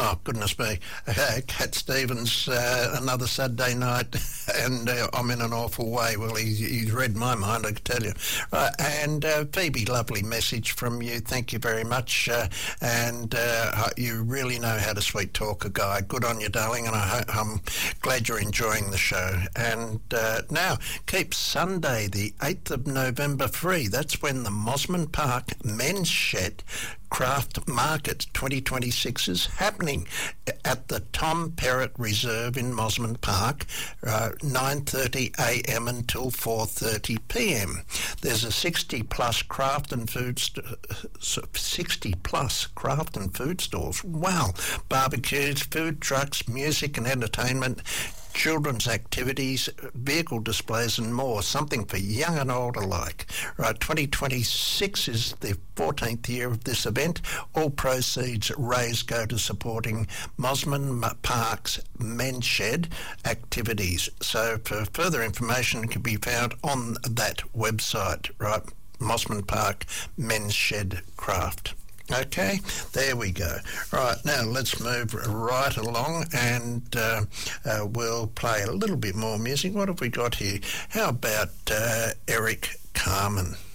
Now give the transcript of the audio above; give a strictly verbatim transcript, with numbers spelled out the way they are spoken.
Oh, goodness me. Uh, Cat Stevens, uh, another Saturday night, and uh, I'm in an awful way. Well, he's, he's read my mind, I can tell you. Right, and uh, Phoebe, lovely message from you. Thank you very much. Uh, and uh, you really know how to sweet talk a guy. Good on you, darling, and I ho- I'm glad you're enjoying the show. And uh, now, keep Sunday, the eighth of November free. That's when the Mosman Park Men's Shed Craft Market twenty twenty-six is happening at the Tom Perrott Reserve in Mosman Park, uh, nine thirty a m until four thirty p m. There's a sixty plus craft and food st- sixty plus craft and food stalls. Wow! Barbecues, food trucks, music and entertainment, children's activities, vehicle displays and more, something for young and old alike. Right, twenty twenty-six is the fourteenth year of this event. All proceeds raised go to supporting Mosman Park's Men's Shed activities. So for further information, it can be found on that website, right, Mosman Park Men's Shed Craft. Okay, there we go. Right, now let's move right along and uh, uh, we'll play a little bit more music. What have we got here? How about uh, Eric Carmen?